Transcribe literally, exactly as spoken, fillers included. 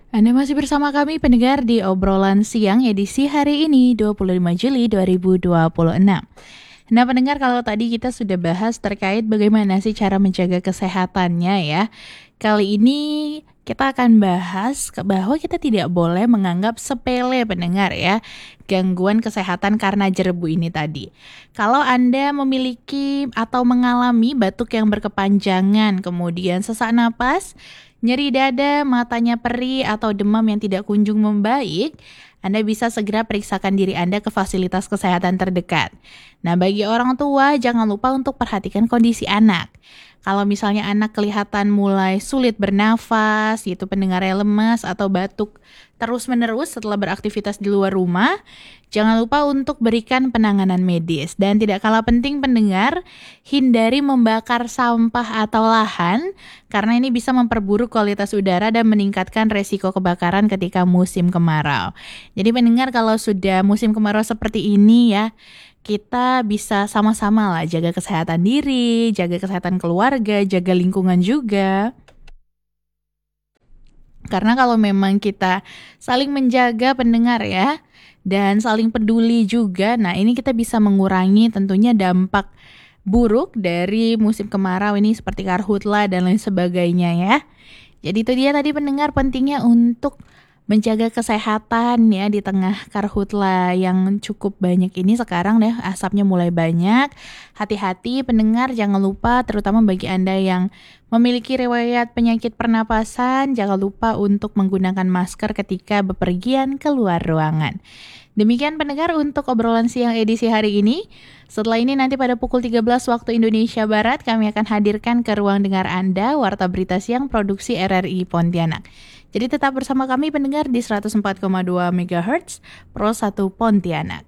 Anda masih bersama kami pendengar di obrolan siang edisi hari ini dua puluh lima Juli dua ribu dua puluh enam. Nah pendengar, kalau tadi kita sudah bahas terkait bagaimana sih cara menjaga kesehatannya ya. Kali ini kita akan bahas ke- bahwa kita tidak boleh menganggap sepele pendengar ya gangguan kesehatan karena jerebu ini tadi. Kalau Anda memiliki atau mengalami batuk yang berkepanjangan, kemudian sesak napas, nyeri dada, matanya perih, atau demam yang tidak kunjung membaik, Anda bisa segera periksakan diri Anda ke fasilitas kesehatan terdekat. Nah, bagi orang tua, jangan lupa untuk perhatikan kondisi anak. Kalau misalnya anak kelihatan mulai sulit bernafas, gitu, pendengarnya lemas atau batuk terus-menerus setelah beraktivitas di luar rumah, jangan lupa untuk berikan penanganan medis. Dan tidak kalah penting pendengar, hindari membakar sampah atau lahan karena ini bisa memperburuk kualitas udara dan meningkatkan resiko kebakaran ketika musim kemarau. Jadi pendengar, kalau sudah musim kemarau seperti ini ya, kita bisa sama-sama lah jaga kesehatan diri, jaga kesehatan keluarga, jaga lingkungan juga. Karena kalau memang kita saling menjaga pendengar ya, dan saling peduli juga, nah ini kita bisa mengurangi tentunya dampak buruk dari musim kemarau ini seperti karhutla dan lain sebagainya ya. Jadi itu dia tadi pendengar, pentingnya untuk menjaga kesehatan ya di tengah karhutla yang cukup banyak ini sekarang deh, asapnya mulai banyak. Hati-hati pendengar, jangan lupa terutama bagi Anda yang memiliki riwayat penyakit pernapasan, jangan lupa untuk menggunakan masker ketika bepergian keluar ruangan. Demikian pendengar untuk obrolan siang edisi hari ini. Setelah ini nanti pada pukul tiga belas waktu Indonesia Barat kami akan hadirkan ke ruang dengar Anda Warta Berita Siang Produksi R R I Pontianak. Jadi tetap bersama kami pendengar di seratus empat koma dua megahertz Pro satu Pontianak.